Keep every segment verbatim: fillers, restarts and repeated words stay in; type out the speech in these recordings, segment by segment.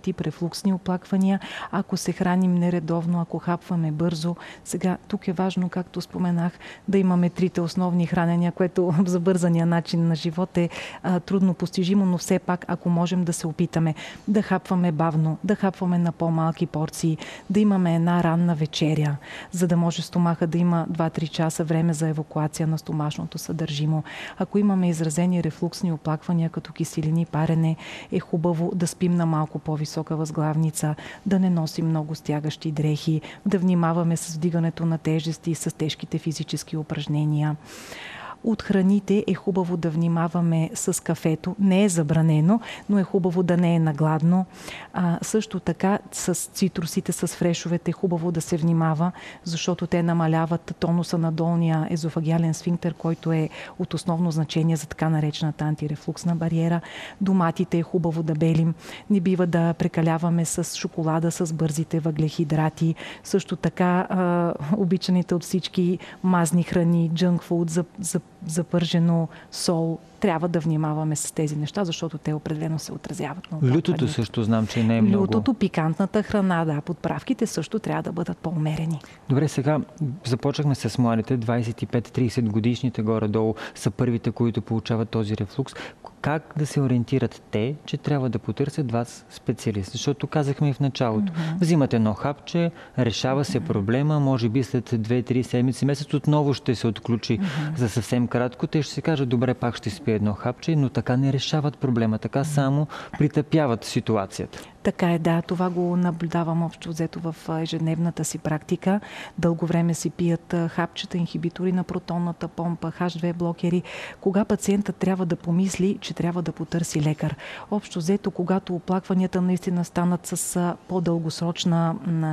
тип рефлуксни оплаквания, ако се храним нередовно, ако хапваме бързо. Сега тук е важно, както споменах, да имаме трите основни хранения, което в забързания начин на живот е а, трудно постижимо, но все пак, ако можем да се опитаме да хапваме бавно, да хапваме на по-малки порции, да имаме една ранна вечеря, за да може стомаха да има два-три часа време за евакуация на стомашното съдържимо. Ако имаме изразени рефлуксни оплаквания, като киселини, парене, е хубаво да спим на малко по-висока възглавница, да не носим много стягащи дрехи, да внимаваме с вдигането на тежести и с тежките физически упражнения. От храните е хубаво да внимаваме с кафето. Не е забранено, но е хубаво да не е нагладно. А, също така с цитрусите, с фрешовете е хубаво да се внимава, защото те намаляват тонуса на долния езофагиален сфинктер, който е от основно значение за така наречената антирефлуксна бариера. Доматите е хубаво да белим. Не бива да прекаляваме с шоколада, с бързите въглехидрати. Също така а, обичаните от всички мазни храни, джънк фуд, за, за запържено, сол. Трябва да внимаваме с тези неща, защото те определено се отразяват на оплакването. Лютото също знам, че не е много. Лютото, пикантната храна, да. Подправките също трябва да бъдат по-умерени. Добре, сега започнахме с младите, двайсет и пет трийсет годишните горе-долу са първите, които получават този рефлукс. Как да се ориентират те, че трябва да потърсят вас специалист? Защото казахме и в началото. Mm-hmm. Взимате едно хапче, решава се проблема, може би след две-три седмици, месец отново ще се отключи mm-hmm. за съвсем кратко. Те ще се кажат, добре, пак ще спи едно хапче, но така не решават проблема, така само притъпяват ситуацията. Така е, да. Това го наблюдавам общо взето в ежедневната си практика. Дълго време си пият хапчета, инхибитори на протонната помпа, Х две блокери. Кога пациентът трябва да помисли, че трябва да потърси лекар? Общо взето, когато оплакванията наистина станат с по-дългосрочна,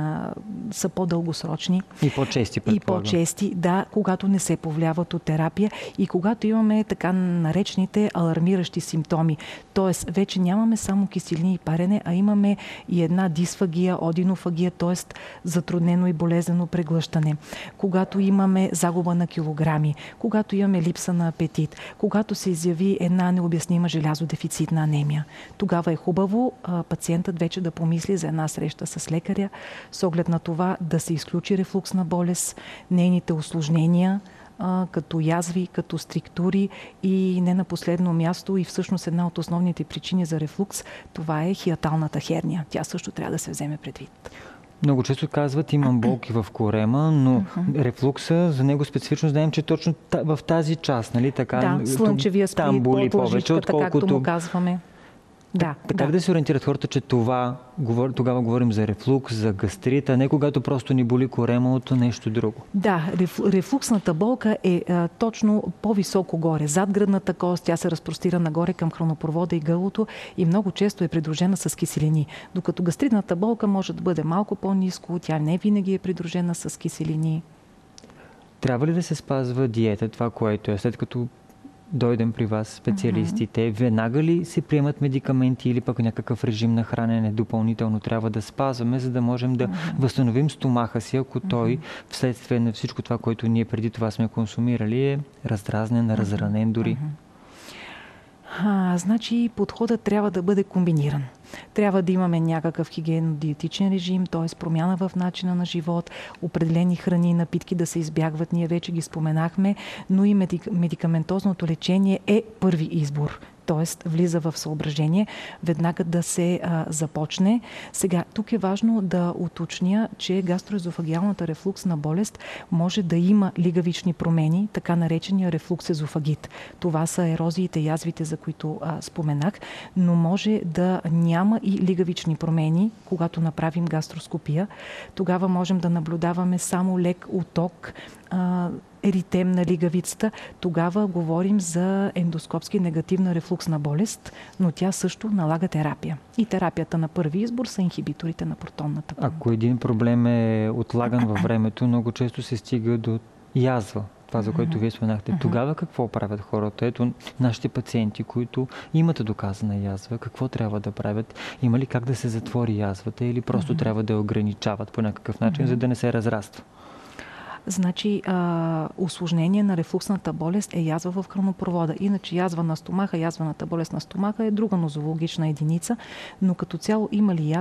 са по-дългосрочни. И по-чести, И по-чести, да, когато не се повлияват от терапия и когато имаме така наречените алармиращи симптоми. Тоест, вече нямаме само киселини и парене, а имаме и една дисфагия, одинофагия, т.е. затруднено и болезнено преглъщане. Когато имаме загуба на килограми, когато имаме липса на апетит, когато се изяви една необяснима желязодефицитна анемия, тогава е хубаво а, пациентът вече да помисли за една среща с лекаря, с оглед на това да се изключи рефлуксна болест, нейните усложнения, като язви, като стриктури и не на последно място и всъщност една от основните причини за рефлукс, това е хиаталната херния. Тя също трябва да се вземе предвид. Много често казват, имам болки в корема, но uh-huh. рефлукса, за него специфично знаем, че точно в тази част, нали така? Да, слънчевия сплит, там боли повече, отколкото... както му казваме. Да, така да. да се ориентират хората, че това, тогава говорим за рефлукс, за гастрит, а не когато просто ни боли корема от нещо друго. Да, рефлуксната болка е а, точно по-високо горе. Зад гръдната кост, тя се разпростира нагоре към хронопровода и гърлото и много често е придружена с киселини. Докато гастритната болка може да бъде малко по-ниско, тя не винаги е придружена с киселини. Трябва ли да се спазва диета, това, което е след като дойдем при вас специалистите, uh-huh. веднага ли се приемат медикаменти или пък някакъв режим на хранене допълнително трябва да спазваме, за да можем да uh-huh. възстановим стомаха си, ако uh-huh. той вследствие на всичко това, което ние преди това сме консумирали, е раздразнен, uh-huh. разранен дори? Uh-huh. А, значи подходът трябва да бъде комбиниран. Трябва да имаме някакъв хигиенно-диетичен режим, т.е. промяна в начина на живот, определени храни и напитки да се избягват, ние вече ги споменахме, но и медикаментозното лечение е първи избор. Т.е. влиза в съображение, веднага да се а, започне. Сега, тук е важно да уточня, че гастроезофагиалната рефлуксна болест може да има лигавични промени, така наречения рефлукс-езофагит. Това са ерозиите, язвите, за които а, споменах, но може да няма и лигавични промени, когато направим гастроскопия. Тогава можем да наблюдаваме само лек уток, а, еритем на лигавицата, тогава говорим за ендоскопски негативна рефлуксна болест, но тя също налага терапия. И терапията на първи избор са инхибиторите на протонната помпа. Ако един проблем е отлаган във времето, много често се стига до язва. Това, за което вие споменахте. Uh-huh. Тогава какво правят хората? Ето, нашите пациенти, които имат доказана язва, какво трябва да правят? Има ли как да се затвори язвата или просто uh-huh. трябва да я ограничават по някакъв начин, uh-huh. за да не се разраства? Значи, а, усложнение на рефлуксната болест е язва в хронопровода. Иначе язва на стомаха, язваната болест на стомаха е друга нозологична единица, но като цяло има ли язва